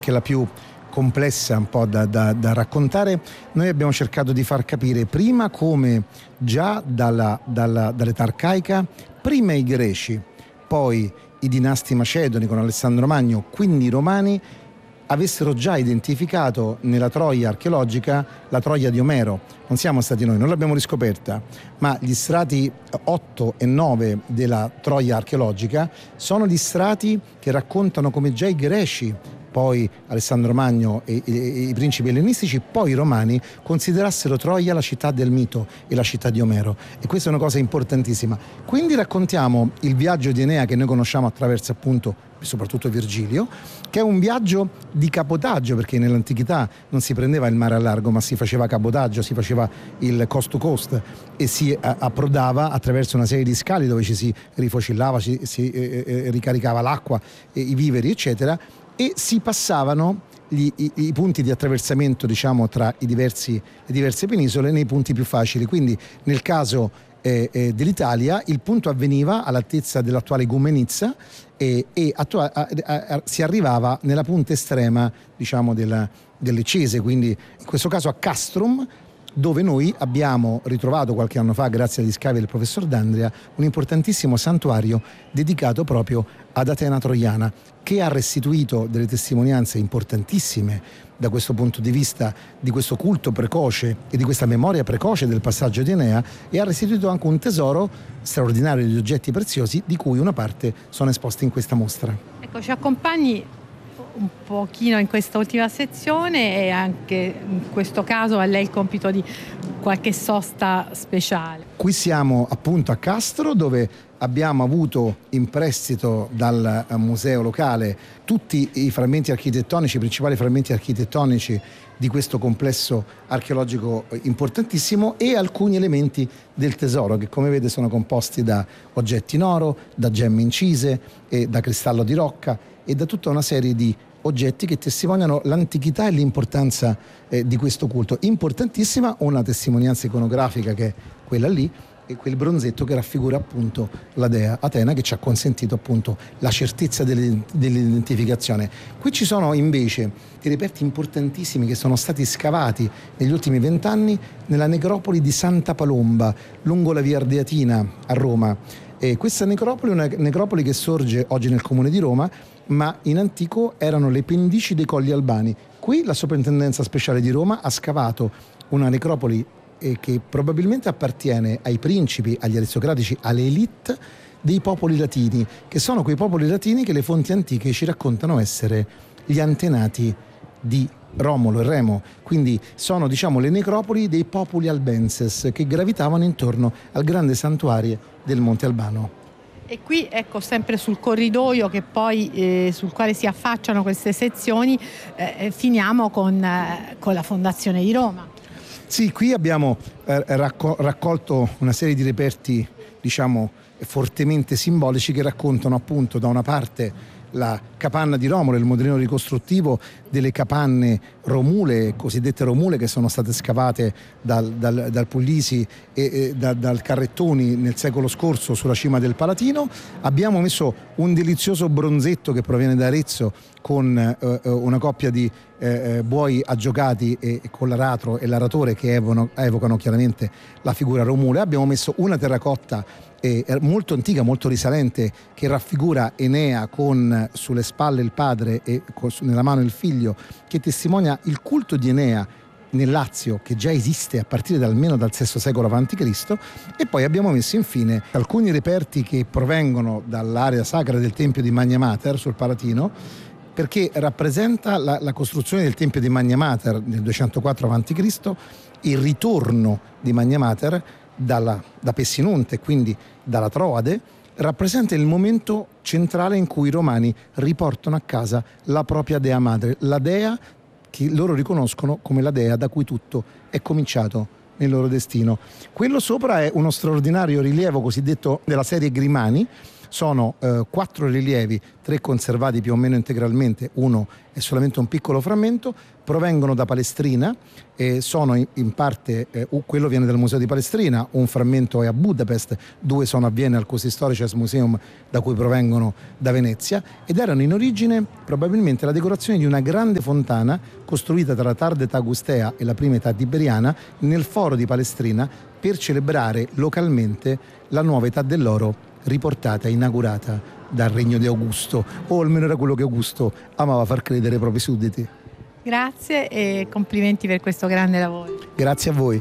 che è la più complessa un po' da raccontare. Noi abbiamo cercato di far capire prima come già dall'età arcaica, prima i greci, poi i dinasti macedoni con Alessandro Magno, quindi i romani, avessero già identificato nella Troia archeologica la Troia di Omero. Non siamo stati noi, non l'abbiamo riscoperta, ma gli strati 8 e 9 della Troia archeologica sono gli strati che raccontano come già i greci, poi Alessandro Magno e i principi ellenistici, poi i romani considerassero Troia la città del mito e la città di Omero. E questa è una cosa importantissima. Quindi raccontiamo il viaggio di Enea che noi conosciamo attraverso appunto soprattutto Virgilio, che è un viaggio di cabotaggio, perché nell'antichità non si prendeva il mare a largo, ma si faceva cabotaggio, si faceva il coast to coast e si approdava attraverso una serie di scali dove ci si rifocillava, si ricaricava l'acqua, i viveri, eccetera, e si passavano i punti di attraversamento, diciamo, tra le diverse penisole nei punti più facili. Quindi nel caso dell'Italia il punto avveniva all'altezza dell'attuale Igoumenitsa e si arrivava nella punta estrema, diciamo, delle Cese, quindi in questo caso a Castrum, dove noi abbiamo ritrovato qualche anno fa, grazie agli scavi del professor D'Andrea, un importantissimo santuario dedicato proprio ad Atena Troiana, che ha restituito delle testimonianze importantissime da questo punto di vista di questo culto precoce e di questa memoria precoce del passaggio di Enea, e ha restituito anche un tesoro straordinario di oggetti preziosi, di cui una parte sono esposti in questa mostra. Ecco, ci accompagni un pochino in questa ultima sezione, e anche in questo caso a lei il compito di qualche sosta speciale. Qui siamo appunto a Castro, dove abbiamo avuto in prestito dal museo locale tutti i frammenti architettonici, i principali frammenti architettonici di questo complesso archeologico importantissimo, e alcuni elementi del tesoro che, come vede, sono composti da oggetti in oro, da gemme incise, e da cristallo di rocca e da tutta una serie di oggetti che testimoniano l'antichità e l'importanza di questo culto. Importantissima una testimonianza iconografica, che è quella lì, e quel bronzetto che raffigura appunto la dea Atena, che ci ha consentito appunto la certezza dell'identificazione. Qui ci sono invece dei reperti importantissimi che sono stati scavati negli ultimi 20 anni nella necropoli di Santa Palomba, lungo la via Ardeatina a Roma. E questa necropoli è una necropoli che sorge oggi nel comune di Roma, ma in antico erano le pendici dei Colli Albani. Qui la Soprintendenza Speciale di Roma ha scavato una necropoli che probabilmente appartiene ai principi, agli aristocratici, alle elite dei popoli latini, che sono quei popoli latini che le fonti antiche ci raccontano essere gli antenati di Romolo e Remo. Quindi sono, diciamo, le necropoli dei popoli albenses che gravitavano intorno al grande santuario del Monte Albano. E qui, ecco, sempre sul corridoio che poi sul quale si affacciano queste sezioni, finiamo con la Fondazione di Roma. Sì, qui abbiamo raccolto una serie di reperti, diciamo, fortemente simbolici, che raccontano appunto da una parte la capanna di Romolo, il modellino ricostruttivo delle capanne romule, cosiddette romule, che sono state scavate dal Puglisi e dal Carrettoni nel secolo scorso sulla cima del Palatino. Abbiamo messo un delizioso bronzetto che proviene da Arezzo, con una coppia di buoi aggiogati e con l'aratro e l'aratore che evocano chiaramente la figura romule. Abbiamo messo una terracotta molto antica, molto risalente, che raffigura Enea con sulle spalle il padre e nella mano il figlio, che testimonia il culto di Enea nel Lazio, che già esiste a partire almeno dal VI secolo a.C. E poi abbiamo messo infine alcuni reperti che provengono dall'area sacra del Tempio di Magna Mater sul Palatino, perché rappresenta la costruzione del Tempio di Magna Mater nel 204 a.C., il ritorno di Magna Mater da Pessinonte, quindi dalla Troade, rappresenta il momento centrale in cui i romani riportano a casa la propria dea madre, la dea che loro riconoscono come la dea da cui tutto è cominciato nel loro destino. Quello sopra è uno straordinario rilievo cosiddetto della serie Grimani, Sono 4 rilievi, 3 conservati più o meno integralmente, uno è solamente un piccolo frammento, provengono da Palestrina e sono in parte, quello viene dal Museo di Palestrina, un frammento è a Budapest, 2 sono a Vienna al Kunsthistorisches Museum, da cui provengono da Venezia, ed erano in origine probabilmente la decorazione di una grande fontana costruita tra la tarda età augustea e la prima età tiberiana nel foro di Palestrina per celebrare localmente la nuova età dell'oro riportata e inaugurata dal regno di Augusto, o almeno era quello che Augusto amava far credere ai propri sudditi. Grazie e complimenti per questo grande lavoro. Grazie a voi.